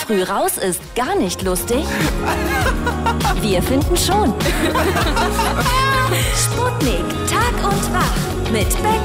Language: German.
früh raus ist gar nicht lustig? Wir finden schon. Sputnik, Tag und Wach mit Beck